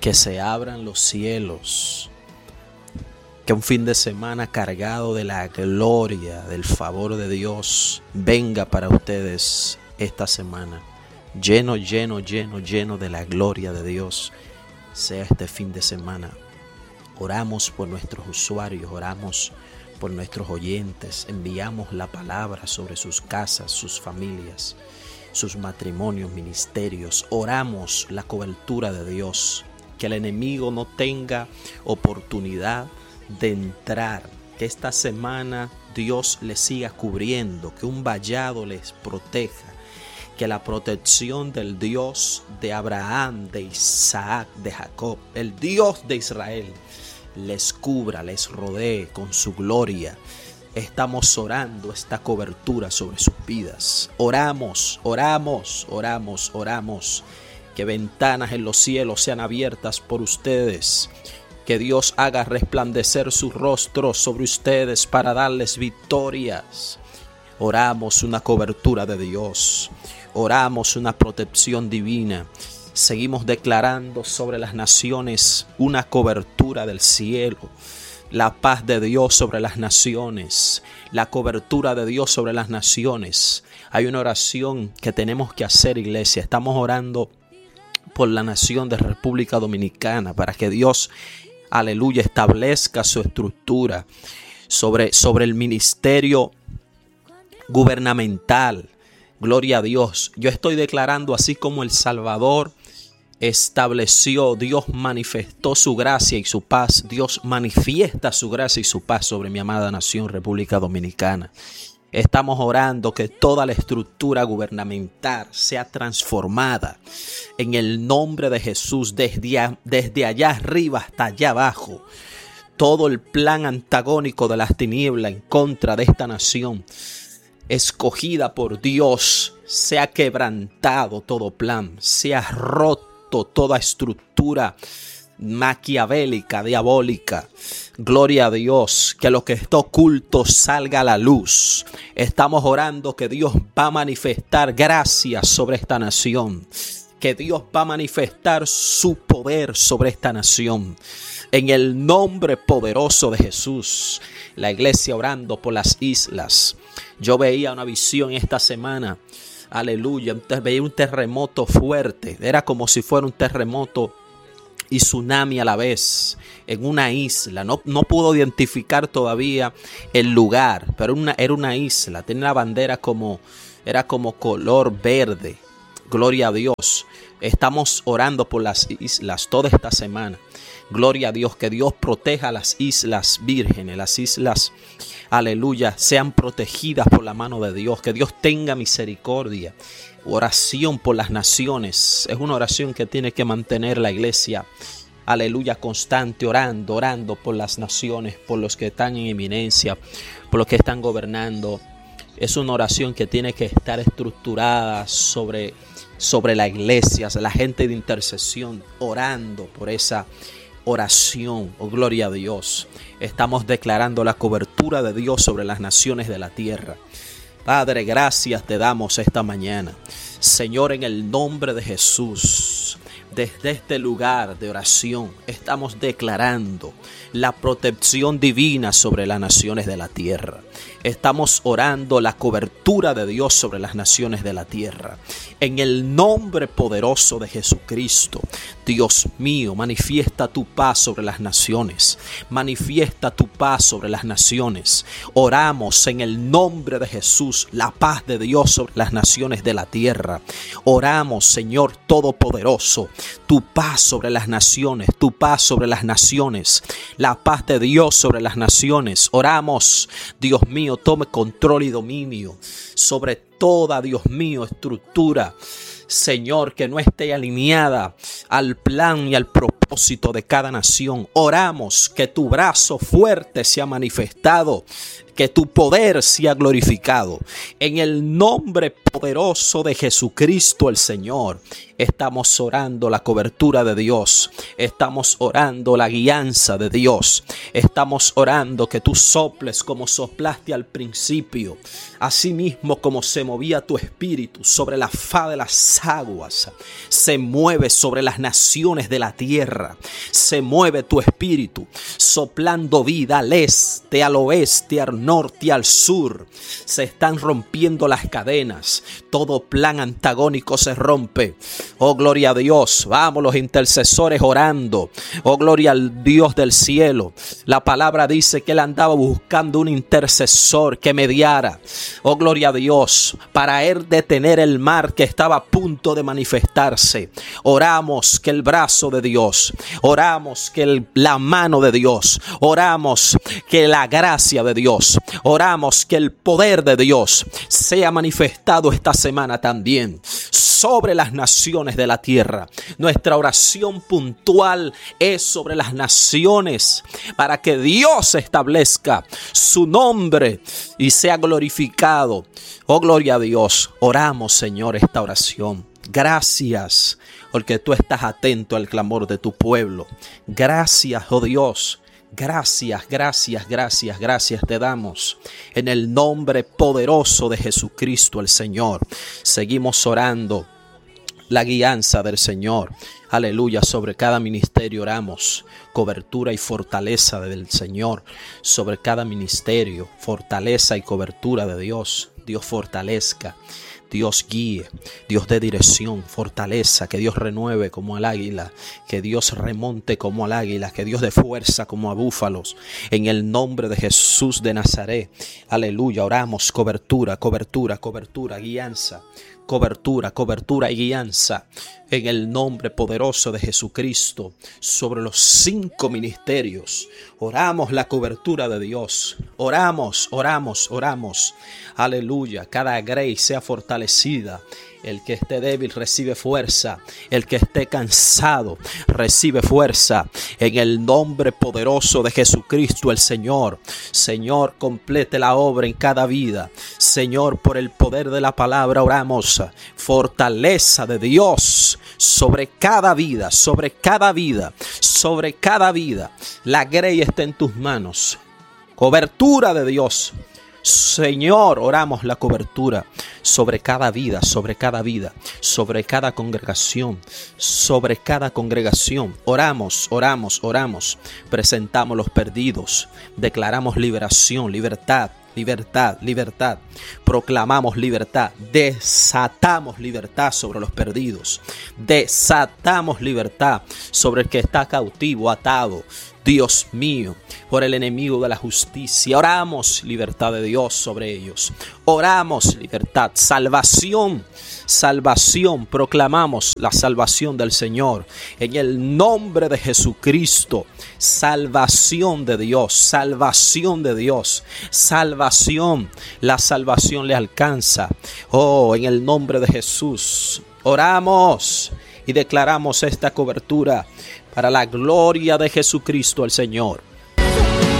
Que se abran los cielos. Que un fin de semana cargado de la gloria, del favor de Dios, venga para ustedes esta semana. Lleno de la gloria de Dios sea este fin de semana. Oramos por nuestros usuarios, oramos por nuestros oyentes. Enviamos la palabra sobre sus casas, sus familias, sus matrimonios, ministerios. Oramos la cobertura de Dios. Que el enemigo no tenga oportunidad de entrar. Que esta semana Dios les siga cubriendo. Que un vallado les proteja. Que la protección del Dios de Abraham, de Isaac, de Jacob, el Dios de Israel, les cubra, les rodee con su gloria. Estamos orando esta cobertura sobre sus vidas. Oramos. Que ventanas en los cielos sean abiertas por ustedes. Que Dios haga resplandecer su rostro sobre ustedes para darles victorias. Oramos una cobertura de Dios. Oramos una protección divina. Seguimos declarando sobre las naciones una cobertura del cielo. La paz de Dios sobre las naciones. La cobertura de Dios sobre las naciones. Hay una oración que tenemos que hacer, iglesia. Estamos orando por la nación de República Dominicana para que Dios, aleluya, establezca su estructura sobre el ministerio gubernamental. Gloria a Dios. Yo estoy declarando, así como El Salvador estableció, Dios manifestó su gracia y su paz. Dios manifiesta su gracia y su paz sobre mi amada nación, República Dominicana. Estamos orando que toda la estructura gubernamental sea transformada en el nombre de Jesús, desde allá arriba hasta allá abajo. Todo el plan antagónico de las tinieblas en contra de esta nación escogida por Dios, sea quebrantado todo plan, sea roto toda estructura maquiavélica, diabólica. Gloria a Dios, que lo que está oculto salga a la luz. Estamos orando que Dios va a manifestar gracia sobre esta nación, que Dios va a manifestar su poder sobre esta nación. En el nombre poderoso de Jesús, la iglesia orando por las islas. Yo veía una visión esta semana, aleluya, entonces veía un terremoto fuerte, era como si fuera un terremoto y tsunami a la vez, en una isla. No pudo identificar todavía el lugar, pero era una isla, tenía la bandera era como color verde. Gloria a Dios. Estamos orando por las islas toda esta semana. Gloria a Dios, que Dios proteja las islas vírgenes, las islas, aleluya, sean protegidas por la mano de Dios, que Dios tenga misericordia. Oración por las naciones, es una oración que tiene que mantener la iglesia, aleluya, constante, orando por las naciones, por los que están en eminencia, por los que están gobernando. Es una oración que tiene que estar estructurada sobre la iglesia, la gente de intercesión, orando por esa oración. Oh, gloria a Dios. Estamos declarando la cobertura de Dios sobre las naciones de la tierra. Padre, gracias te damos esta mañana. Señor, en el nombre de Jesús, desde este lugar de oración, estamos declarando la protección divina sobre las naciones de la tierra. Estamos orando la cobertura de Dios sobre las naciones de la tierra. En el nombre poderoso de Jesucristo, Dios mío, manifiesta tu paz sobre las naciones. Manifiesta tu paz sobre las naciones. Oramos en el nombre de Jesús, la paz de Dios sobre las naciones de la tierra. Oramos, Señor Todopoderoso, tu paz sobre las naciones, tu paz sobre las naciones, la paz de Dios sobre las naciones. Oramos, Dios mío, tome control y dominio sobre toda, Dios mío, estructura, Señor, que no esté alineada al plan y al propósito de cada nación. Oramos que tu brazo fuerte sea manifestado, que tu poder sea glorificado. En el nombre poderoso de Jesucristo el Señor, estamos orando la cobertura de Dios. Estamos orando la guianza de Dios. Estamos orando que tú soples como soplaste al principio. Asimismo como se movía tu espíritu sobre la faz de las aguas, se mueve sobre las naciones de la tierra. Se mueve tu espíritu soplando vida al este, al oeste, al norte y al sur. Se están rompiendo las cadenas. Todo plan antagónico se rompe. Oh, gloria a Dios. Vamos los intercesores orando. Oh, gloria al Dios del cielo. La palabra dice que él andaba buscando un intercesor que mediara. Oh, gloria a Dios. Para él detener el mar que estaba a punto de manifestarse. Oramos que el brazo de Dios. Oramos que la mano de Dios. Oramos que la gracia de Dios. Oramos que el poder de Dios sea manifestado esta semana también sobre las naciones de la tierra. Nuestra oración puntual es sobre las naciones para que Dios establezca su nombre y sea glorificado. Oh, gloria a Dios. Oramos, Señor, esta oración. Gracias porque tú estás atento al clamor de tu pueblo. Gracias, oh Dios. Gracias, gracias, gracias, gracias te damos en el nombre poderoso de Jesucristo el Señor. Seguimos orando la guianza del Señor. Aleluya, sobre cada ministerio oramos cobertura y fortaleza del Señor. Sobre cada ministerio, fortaleza y cobertura de Dios. Dios fortalezca. Dios guíe, Dios dé dirección, fortaleza, que Dios renueve como al águila, que Dios remonte como al águila, que Dios dé fuerza como a búfalos. En el nombre de Jesús de Nazaret, aleluya, oramos cobertura, cobertura, cobertura, guianza. Cobertura, cobertura y guianza en el nombre poderoso de Jesucristo sobre los 5 ministerios. Oramos la cobertura de Dios. Oramos, oramos, oramos. Aleluya. Cada grey sea fortalecida. El que esté débil recibe fuerza. El que esté cansado recibe fuerza. En el nombre poderoso de Jesucristo el Señor. Señor, complete la obra en cada vida. Señor, por el poder de la palabra oramos. Fortaleza de Dios sobre cada vida, sobre cada vida, sobre cada vida. La grey está en tus manos. Cobertura de Dios. Señor, oramos la cobertura sobre cada vida, sobre cada vida, sobre cada congregación, sobre cada congregación. Oramos, oramos, oramos. Presentamos los perdidos. Declaramos liberación, libertad. Libertad, libertad. Proclamamos libertad. Desatamos libertad sobre los perdidos. Desatamos libertad sobre el que está cautivo, atado. Dios mío, por el enemigo de la justicia. Oramos libertad de Dios sobre ellos. Oramos libertad, salvación, salvación. Proclamamos la salvación del Señor. En el nombre de Jesucristo, salvación de Dios, salvación de Dios, salvación. La salvación le alcanza. Oh, en el nombre de Jesús, oramos y declaramos esta cobertura para la gloria de Jesucristo el Señor.